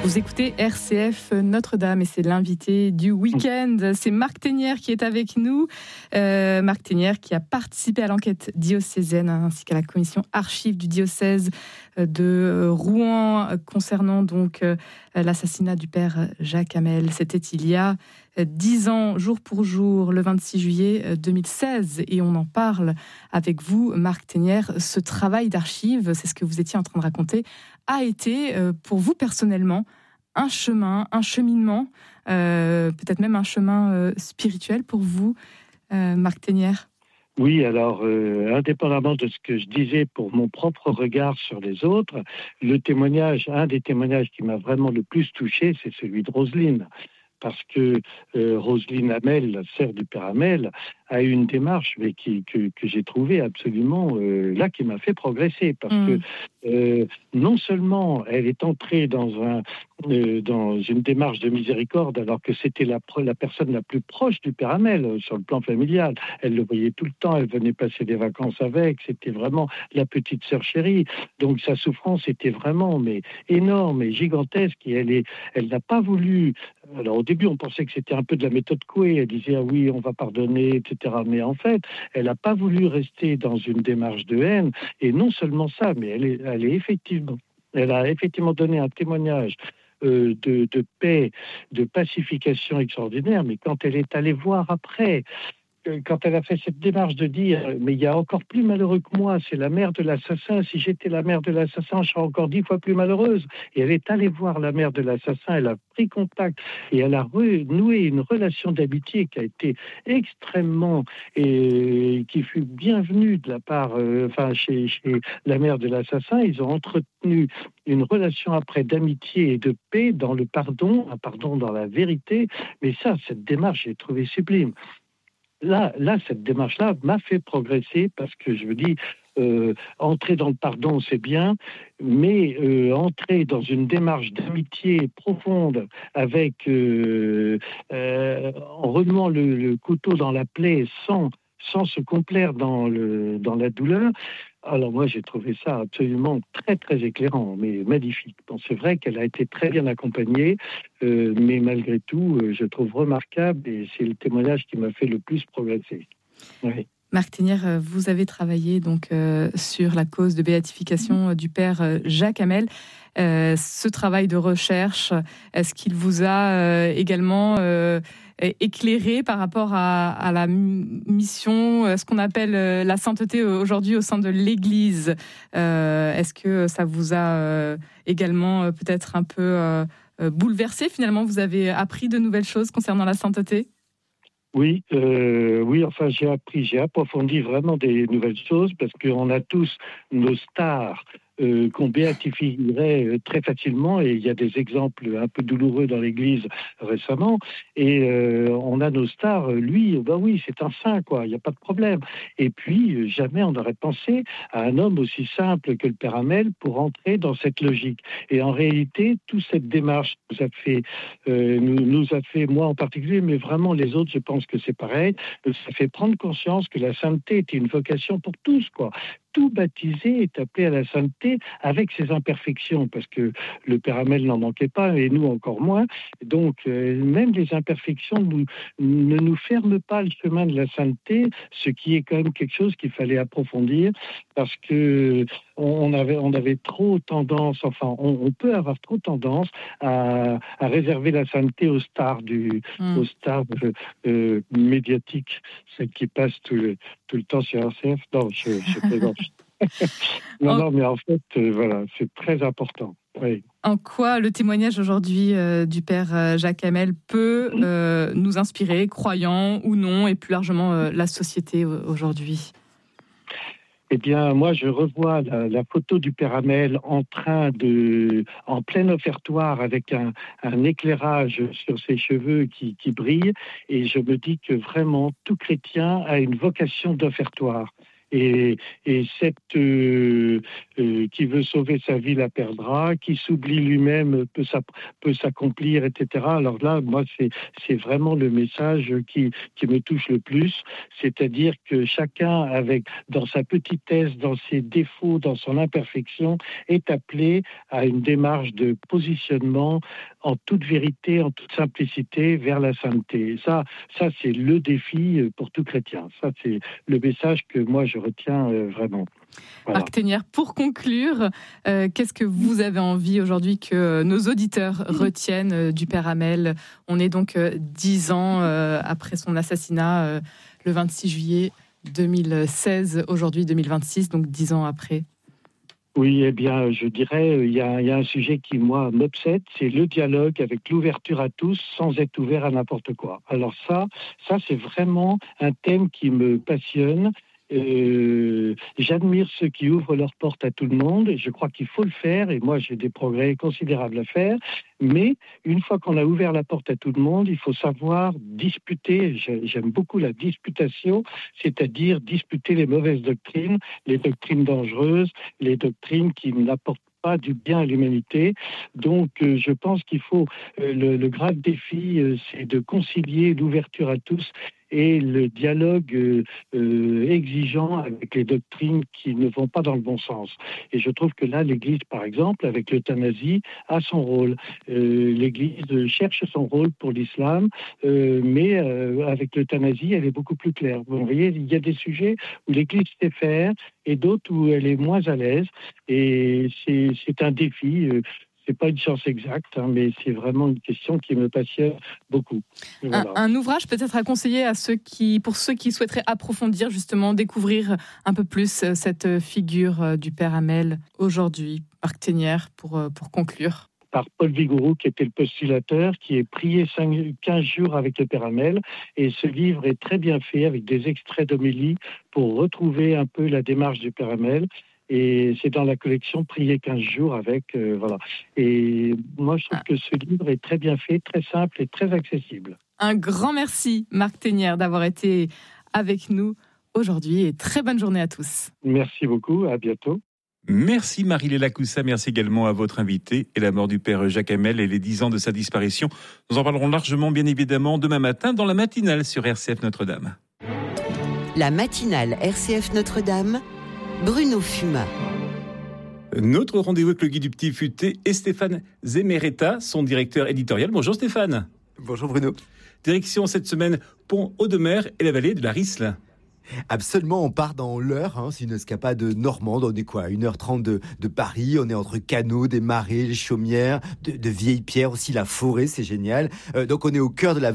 Vous écoutez RCF Notre-Dame et c'est l'invité du week-end. C'est Marc Ténière qui est avec nous. Marc Ténière qui a participé à l'enquête diocésaine ainsi qu'à la commission archives du diocèse de Rouen concernant donc l'assassinat du père Jacques Hamel. C'était il y a 10 ans, jour pour jour, le 26 juillet 2016. Et on en parle avec vous, Marc Ténière. Ce travail d'archives, c'est ce que vous étiez en train de raconter, a été pour vous personnellement un chemin, un cheminement, peut-être même un chemin spirituel pour vous, Marc Ténière. Oui, alors, indépendamment de ce que je disais pour mon propre regard sur les autres, un des témoignages qui m'a vraiment le plus touché, c'est celui de Roselyne. Parce que Roselyne Hamel, la sœur du père Hamel, a eu une démarche mais que j'ai trouvée absolument qui m'a fait progresser. Parce que non seulement elle est entrée dans une démarche de miséricorde alors que c'était la personne la plus proche du père Hamel sur le plan familial. Elle le voyait tout le temps, elle venait passer des vacances avec, c'était vraiment la petite sœur chérie. Donc sa souffrance était vraiment énorme et gigantesque et elle n'a pas voulu... Alors au début on pensait que c'était un peu de la méthode Coué, elle disait ah oui on va pardonner, etc. Mais en fait elle n'a pas voulu rester dans une démarche de haine et non seulement ça, mais elle a effectivement donné un témoignage de paix, de pacification extraordinaire, mais quand elle est allée voir après, quand elle a fait cette démarche de dire mais il y a encore plus malheureux que moi, c'est la mère de l'assassin, si j'étais la mère de l'assassin, je serais encore 10 fois plus malheureuse. Et elle est allée voir la mère de l'assassin, elle a pris contact et elle a renoué une relation d'amitié qui a été extrêmement et qui fut bienvenue de la part, chez la mère de l'assassin. Ils ont entretenu une relation après d'amitié et de paix dans le pardon, un pardon dans la vérité. Mais ça, cette démarche, j'ai trouvé sublime. Là, cette démarche-là m'a fait progresser parce que je me dis, entrer dans le pardon, c'est bien, mais entrer dans une démarche d'amitié profonde avec, en renouant le couteau dans la plaie sans se complaire dans la douleur. Alors moi, j'ai trouvé ça absolument très, très éclairant, mais magnifique. Bon, c'est vrai qu'elle a été très bien accompagnée, mais malgré tout, je trouve remarquable et c'est le témoignage qui m'a fait le plus progresser. Oui. Marc Ténière, vous avez travaillé donc sur la cause de béatification du père Jacques Hamel. Ce travail de recherche, est-ce qu'il vous a également éclairé par rapport à la mission, ce qu'on appelle la sainteté aujourd'hui au sein de l'Église? Est-ce que ça vous a également peut-être un peu bouleversé finalement? Vous avez appris de nouvelles choses concernant la sainteté? Oui, enfin j'ai approfondi vraiment des nouvelles choses parce qu'on a tous nos stars qu'on béatifierait très facilement et il y a des exemples un peu douloureux dans l'Église récemment et on a nos stars, lui, oui, c'est un saint quoi, il n'y a pas de problème. Et puis jamais on n'aurait pensé à un homme aussi simple que le père Hamel pour entrer dans cette logique. Et en réalité, toute cette démarche nous a fait, moi en particulier, mais vraiment les autres, je pense que c'est pareil, ça fait prendre conscience que la sainteté était une vocation pour tous quoi. Tout baptisé est appelé à la sainteté avec ses imperfections, parce que le père Hamel n'en manquait pas, et nous encore moins. Donc, même les imperfections ne nous ferment pas le chemin de la sainteté, ce qui est quand même quelque chose qu'il fallait approfondir, parce que on avait trop tendance, on peut avoir trop tendance à réserver la sainteté aux stars médiatiques, celles qui passent tout le temps sur RCF. Non, je plaisante. non, mais en fait, voilà, c'est très important. Oui. En quoi le témoignage aujourd'hui du père Jacques Hamel peut nous inspirer, croyants ou non, et plus largement la société aujourd'hui? Eh bien, moi, je revois la photo du père Hamel en plein offertoire avec un éclairage sur ses cheveux qui brillent, et je me dis que vraiment tout chrétien a une vocation d'offertoire. Et cette qui veut sauver sa vie la perdra, qui s'oublie lui-même peut s'accomplir, etc. Alors là, moi, c'est vraiment le message qui me touche le plus, c'est-à-dire que chacun, dans sa petitesse, dans ses défauts, dans son imperfection, est appelé à une démarche de positionnement en toute vérité, en toute simplicité, vers la sainteté. Ça c'est le défi pour tout chrétien. Ça, c'est le message que moi, je retiens vraiment. Voilà. Marc Ténière, pour conclure, qu'est-ce que vous avez envie aujourd'hui que nos auditeurs retiennent du Père Hamel ? On est donc 10 ans après son assassinat, le 26 juillet 2016, aujourd'hui 2026, donc 10 ans après. Oui, eh bien, je dirais, il y a un sujet qui, moi, m'obsède, c'est le dialogue avec l'ouverture à tous sans être ouvert à n'importe quoi. Alors ça, c'est vraiment un thème qui me passionne. J'admire ceux qui ouvrent leurs portes à tout le monde et je crois qu'il faut le faire, et moi j'ai des progrès considérables à faire, mais une fois qu'on a ouvert la porte à tout le monde, il faut savoir disputer. J'aime beaucoup la disputation, c'est-à-dire disputer les mauvaises doctrines, les doctrines dangereuses, les doctrines qui n'apportent pas du bien à l'humanité. Donc je pense qu'il faut, le grave défi, c'est de concilier l'ouverture à tous et le dialogue exigeant avec les doctrines qui ne vont pas dans le bon sens. Et je trouve que là, l'Église, par exemple, avec l'euthanasie, a son rôle. L'Église cherche son rôle pour l'islam, mais avec l'euthanasie, elle est beaucoup plus claire. Vous voyez, il y a des sujets où l'Église sait faire et d'autres où elle est moins à l'aise. Et c'est un défi. C'est pas une science exacte, mais c'est vraiment une question qui me passionne beaucoup. Voilà. Un ouvrage peut-être à conseiller pour ceux qui souhaiteraient approfondir, justement, découvrir un peu plus cette figure du Père Hamel aujourd'hui. Marc Ténière, pour conclure. Par Paul Vigouroux, qui était le postulateur, qui est prié 15 jours avec le Père Hamel. Et ce livre est très bien fait, avec des extraits d'homélie, pour retrouver un peu la démarche du Père Hamel. Et c'est dans la collection Prier 15 jours avec, voilà. Et moi, je trouve que ce livre est très bien fait, très simple et très accessible. Un grand merci, Marc Ténière, d'avoir été avec nous aujourd'hui et très bonne journée à tous. Merci beaucoup, à bientôt. Merci Marie-Léla Coussa, merci également à votre invité. Et la mort du Père Jacques Hamel et les 10 ans de sa disparition, nous en parlerons largement, bien évidemment, demain matin dans la matinale sur RCF Notre-Dame. La matinale RCF Notre-Dame, Bruno Fumat. Notre rendez-vous avec le Guy du Petit Futé et Stéphane Zemeretta, son directeur éditorial. Bonjour Stéphane. Bonjour Bruno. Direction cette semaine Pont-Audemer et la vallée de la Risle. Absolument, on part dans l'Eure, c'est une escapade normande, on est quoi, 1h30 de Paris, on est entre canaux, des marais, les chaumières, de vieilles pierres, aussi la forêt, c'est génial. Donc on est au cœur de la